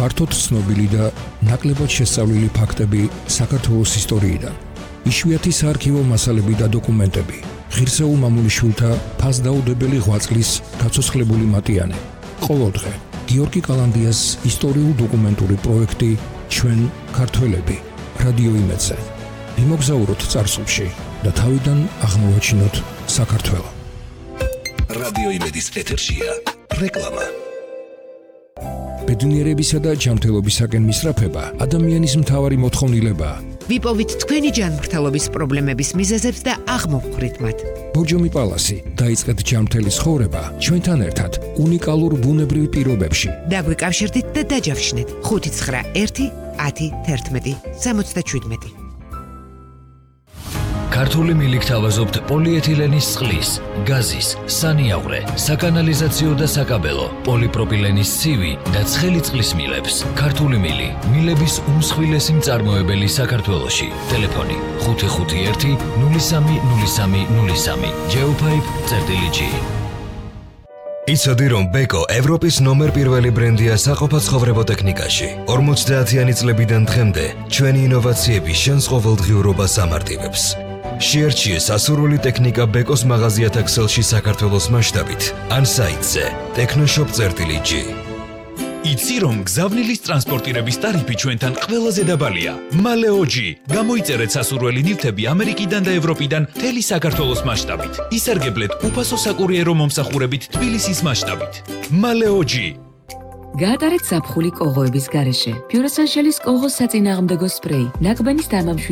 ფართოდ ცნობილი და ნაკლებად შესწავლილი ფაქტები საქართველოს ისტორიიდან. იშვიათი საარქივო მასალები და დოკუმენტები. ღირსეულ მამულიშვილთა ფასდაუდებელი ღვაწლის გაცოცხლებული მატიანე. ყოველდღე გიორგი კალანდიას ისტორიულ-დოკუმენტური პროექტი ჩვენ ქართველები რადიო იმედზე. ვიმოგზაუროთ წარსულში და თავიდან აღმოვაჩინოთ საქართველო. რადიო იმედის ეთერშია რეკლამა. ბედნიერებისა და ჯანმრთელობისაკენ მისწრაფება ადამიანის მთავარი მოთხოვნილებაა. ვიპოვით თქვენი ჯანმრთელობის პრობლემების მიზეზებს და აღმოვხვრით მათ. ბორჯომი პალასი დაიწყეთ ჯანმრთელი ცხოვრება ჩვენთან ერთად უნიკალურ ბუნებრივ პირობებში. დაგვიკავშირდით და დაჯავშნეთ 591 10 11 77. ქართული მილი გთავაზობთ პოლიეთილენის წყლის, გაზის, სანიავრე, საკანალიზაციო და საკაბელო, პოლიპროპილენის ცივი და ცხელი წყლის მილებს. ქართული მილი, მილების უმსხვილესი მწარმოებელი საქართველოში. ტელეფონი 551 030303. geopipe.gr. იცოდი რომ ბეკო ევროპის ნომერ პირველი ბრენდია საყოფაცხოვრებო ტექნიკაში. 50-იანი წლებიდან დღემდე ჩვენი ინოვაციები შენს ყოველდღიურობას ამარტივებს. შეერჩიე სასურველი ტექნიკა ბეკოს მაღაზიათა ქსელში საქართველოს მასშტაბით ან საიტზე technoshop.gr. იცი რომ გზავნილის ტრანსპორტირების ტარიფი ჩვენთან ყველაზე დაბალია. მალეოჯი. გამოიწერეთ სასურველი ნივთები ამერიკიდან და ევროპიდან მთელი საქართველოს მასშტაბით. ისარგებლეთ უფასო საკურიერო მომსახურებით თბილისის მასშტაბით. მალეოჯი. გაატარეთ საფხული კოღოების გარეშე. ფიუროსანშელის კოღოს საწინააღმდეგო სპრეი, ნაკბენის დამამშვი